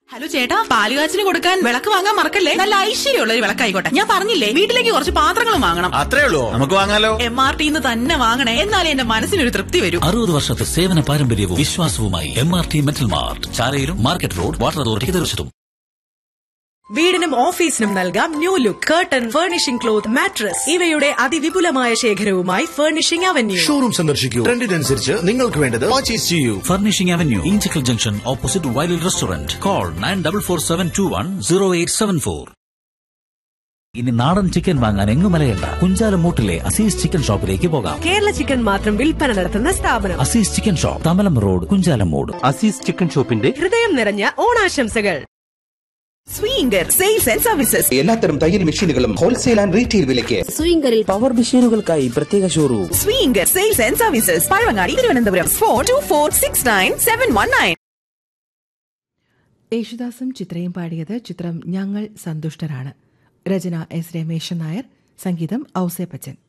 Hello ചേട്ടാ, പാലുകാച്ചിന് കൊടുക്കാൻ വിളക്ക് വാങ്ങാൻ മറക്കല്ലേ. നല്ല ഐശ്വര്യമുള്ള ഒരു വിളക്കായിക്കോട്ടെ. ഞാൻ പറഞ്ഞില്ലേ, വീട്ടിലേക്ക് കുറച്ച് പാത്രങ്ങളും വാങ്ങണം. അത്രേ ഉള്ളൂ, നമുക്ക് വാങ്ങാലോ. MRTന്ന് തന്നെ വാങ്ങണേ, എന്നാലേ എന്റെ മനസ്സിനൊരു തൃപ്തി വരൂ. 60 വർഷത്തെ സേവന പാരമ്പര്യവും വിശ്വാസവുമായി MRT metal mart, ചാലയിലും market road, water authority എതിർവശത്തും. വീടിനും ഓഫീസിനും നൽകാം new look. Curtain, furnishing cloth, mattress ഇവയുടെ അതിവിപുലമായ ശേഖരവുമായി ഫർണിഷിംഗ് അവന്യൂ. ഷോറൂം സന്ദർശിക്കൂ. ട്രെൻഡിനനുസരിച്ച് നിങ്ങൾക്ക് വേണ്ടത് പർച്ചേസ് ചെയ്യൂ. Furnishing avenue, Inchakkal junction, opposite വൈലിൽ restaurant. Call 9447210874. ഇനി നാടൻ ചിക്കൻ വാങ്ങാൻ എങ്ങും മലയണ്ട. കുഞ്ചാലമൂട്ടിലെ അസീസ് ചിക്കൻ ഷോപ്പിലേക്ക് പോകാം. കേരള ചിക്കൻ മാത്രം വിൽപ്പന നടത്തുന്ന സ്ഥാപനം Azeez chicken shop, Thamalam road, Kunchalamoodu. Azeez chicken ഷോപ്പിന്റെ ഹൃദയം നിറഞ്ഞ ഓണാശംസകൾ. സ്വീങ്കർ സെയിൽസ് ആൻഡ് സർവീസസ്. എല്ലാത്തരം തയ്യൽ മെഷീനുകളും ഹോൾസെയിൽ ആൻഡ് റീറ്റെയിൽ വിലയ്ക്ക്. സ്വീങ്കറിൽ പവർ മെഷീനുകൾക്കായി പ്രത്യേക showroom. സ്വീങ്കർ sales and services, Pazhavangadi, Thiruvananthapuram. 42469719. യേശുദാസും ചിത്രയും പാടിയത്. ചിത്രം ഞങ്ങൾ സന്തുഷ്ടരാണ്. രചന S രമേശൻ നായർ, സംഗീതം ഔസേപ്പച്ചൻ.